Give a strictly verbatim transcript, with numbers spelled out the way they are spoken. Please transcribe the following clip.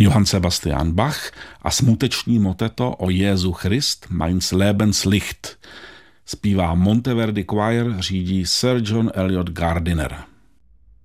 Johann Sebastian Bach a smuteční moteto o Jezu Christ, Meins Lebenslicht. Zpívá Monteverdi Choir, řídí Sir John Eliot Gardiner.